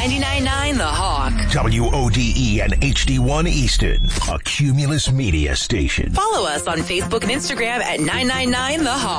99.9 The Hawk. WODE and HD1 Easton, a Cumulus Media station. Follow us on Facebook and Instagram at 999 The Hawk.